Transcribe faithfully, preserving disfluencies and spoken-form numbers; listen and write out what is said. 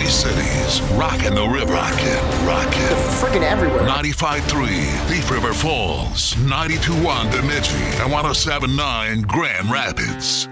Quality Cities. Rockin' the River. Rockin', rockin'. Freaking everywhere. ninety-five point three Thief River Falls. ninety-two point one Bemidji. And one oh seven point nine Grand Rapids.